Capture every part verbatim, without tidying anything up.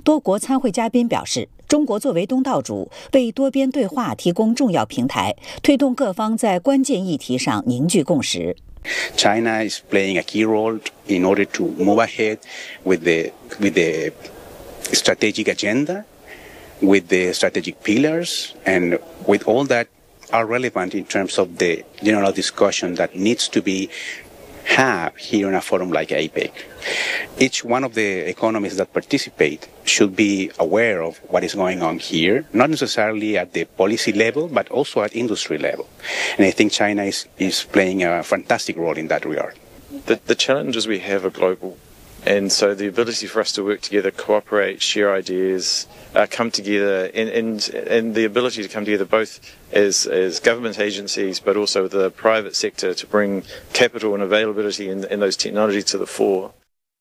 多国参会嘉宾表示，中国作为东道主，为多边对话提供重要平台，推动各方在关键议题上凝聚共识。 China is playing a key role in order to move ahead with the with the strategic agenda, with the strategic pillars, and with all that are relevant in terms of the general discussion that needs to be had here in a forum like APEC. Each one of the economies that participate should be aware of what is going on here, not necessarily at the policy level, but also at industry level. And I think China is, is playing a fantastic role in that regard. The, the challenges we have are global. And so the ability for us to work together, cooperate, share ideas, uh, come together, and, and, and the ability to come together both as, as government agencies, but also the private sector to bring capital and availability and, and those technologies to the fore.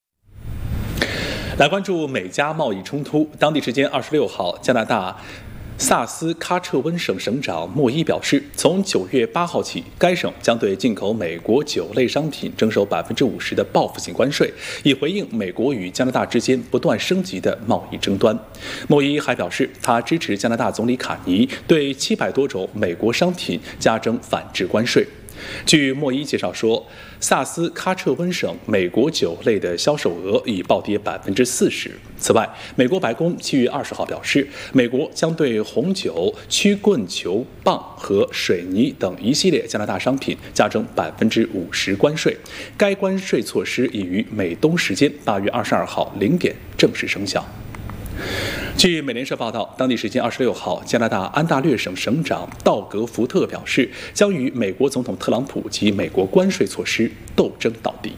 来关注美加贸易冲突。当地时间二十六号，加拿大萨斯喀彻温省省长莫伊表示，从九月八号起，该省将对进口美国酒类商品征收百分之五十的报复性关税，以回应美国与加拿大之间不断升级的贸易争端。莫伊还表示，他支持加拿大总理卡尼对七百多种美国商品加征反制关税。据莫伊介绍说，萨斯喀彻温省美国酒类的销售额已暴跌百分之四十。此外，美国白宫七月二十号表示，美国将对红酒、曲棍球棒和水泥等一系列加拿大商品加征百分之五十关税。该关税措施已于美东时间八月二十二号零点正式生效。据美联社报道，当地时间二十六号，加拿大安大略省省长道格·福特表示，将与美国总统特朗普及美国关税措施斗争到底。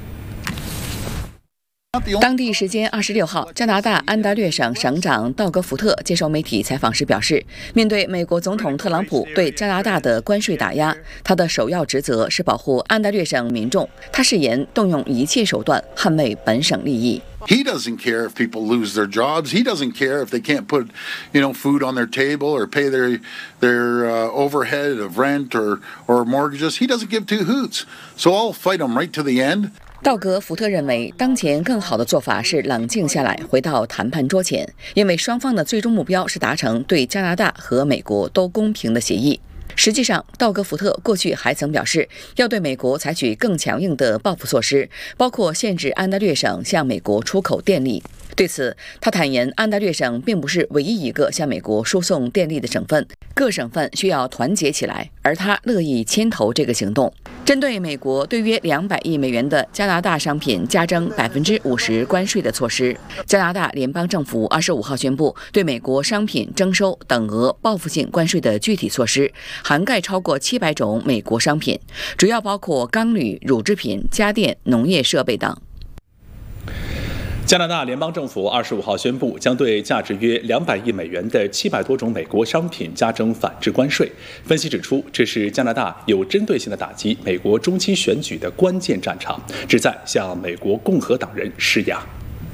当地时间二十六号，加拿大安大略省省长道格·福特接受媒体采访时表示，面对美国总统特朗普对加拿大的关税打压，他的首要职责是保护安大略省民众。他誓言动用一切手段捍卫本省利益。 He doesn't care if people lose their jobs. He doesn't care if they can't put, you know, food on their table or pay their their uh, overhead of rent or or mortgages. He doesn't give two hoots. So I'll fight him right to the end. 道格·福特认为，当前更好的做法是冷静下来，回到谈判桌前，因为双方的最终目标是达成对加拿大和美国都公平的协议。实际上，道格·福特过去还曾表示，要对美国采取更强硬的报复措施，包括限制安大略省向美国出口电力。对此，他坦言，安大略省并不是唯一一个向美国输送电力的省份，各省份需要团结起来，而他乐意牵头这个行动。针对美国对约两百亿美元的加拿大商品加征百分之五十关税的措施，加拿大联邦政府二十五号宣布，对美国商品征收等额报复性关税的具体措施，涵盖超过七百种美国商品，主要包括钢铝、乳制品、家电、农业设备等。 加拿大联邦政府二十五号宣布，将对价值约两百亿美元的七百多种美国商品加征反制关税。分析指出，这是加拿大有针对性的打击美国中期选举的关键战场，旨在向美国共和党人施压。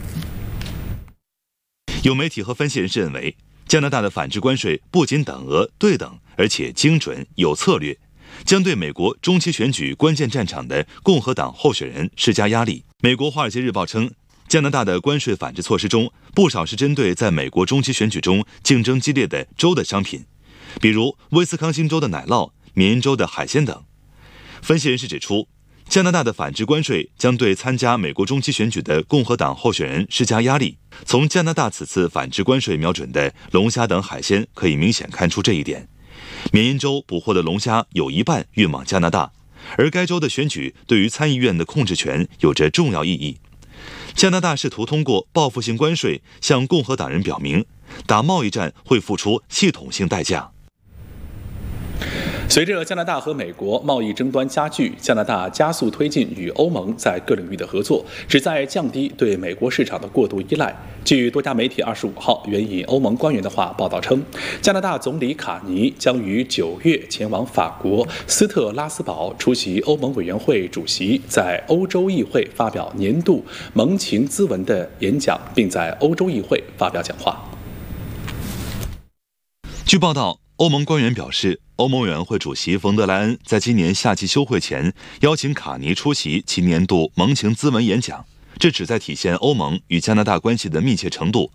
有媒体和分析人士认为，加拿大的反制关税不仅等额对等，而且精准有策略，将对美国中期选举关键战场的共和党候选人施加压力。美国《华尔街日报》称，加拿大的关税反制措施中，不少是针对在美国中期选举中竞争激烈的州的商品，比如威斯康星州的奶酪、缅因州的海鲜等。分析人士指出，加拿大的反制关税将对参加美国中期选举的共和党候选人施加压力。从加拿大此次反制关税瞄准的龙虾等海鲜可以明显看出这一点。缅因州捕获的龙虾有一半运往加拿大，而该州的选举对于参议院的控制权有着重要意义。加拿大试图通过报复性关税向共和党人表明，打贸易战会付出系统性代价。 随着加拿大和美国贸易争端加剧，加拿大加速推进与欧盟在各领域的合作，旨在降低对美国市场的过度依赖。据多家媒体二十五号援引欧盟官员的话报道称，加拿大总理卡尼将于九月前往法国斯特拉斯堡出席欧盟委员会主席在欧洲议会发表年度盟情咨文的演讲，并在欧洲议会发表讲话。 据报道，欧盟官员表示，欧盟委员会主席冯德莱恩在今年夏季休会前邀请卡尼出席其年度盟情咨文演讲，这旨在体现欧盟与加拿大关系的密切程度，